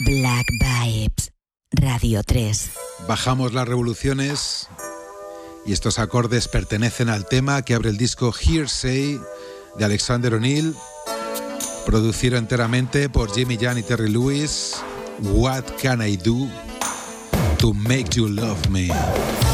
Black Vibes, Radio 3. Bajamos las revoluciones y estos acordes pertenecen al tema que abre el disco Hearsay de Alexander O'Neal, producido enteramente por Jimmy Jam y Terry Lewis. What can I do to make you love me?